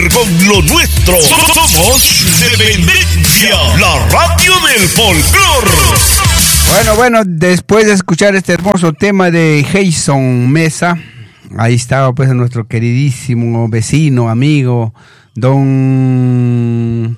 con lo nuestro. Somos Dependencia, la radio del folclor. Bueno, después de escuchar este hermoso tema de Jason Mesa, ahí estaba pues nuestro queridísimo vecino, amigo, don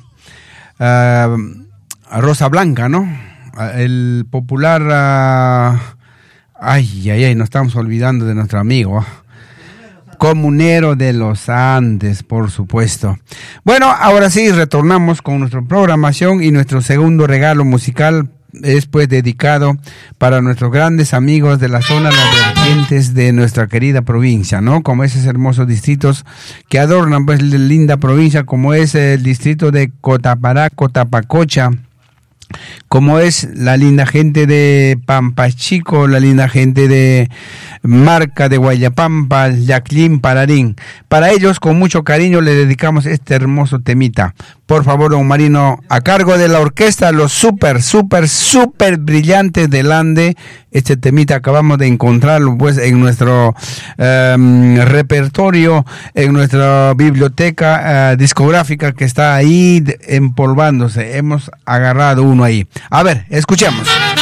Rosa Blanca, ¿no? El popular... nos estamos olvidando de nuestro amigo. Comunero de los Andes, por supuesto. Bueno, ahora sí, retornamos con nuestra programación y nuestro segundo regalo musical es pues dedicado para nuestros grandes amigos de la zona, las vertientes de nuestra querida provincia, ¿no? Como esos hermosos distritos que adornan pues la linda provincia, como es el distrito de Cotapará, Cotapacocha, como es la linda gente de Pampachico, la linda gente de Marca de Guayapampa, Yaclín, Pararín. Para ellos, con mucho cariño, le dedicamos este hermoso temita. Por favor, don Marino, a cargo de la orquesta, los súper brillantes del Ande. Este temita acabamos de encontrarlo pues en nuestro repertorio, en nuestra biblioteca discográfica que está ahí empolvándose. Hemos agarrado uno ahí. A ver, escuchemos.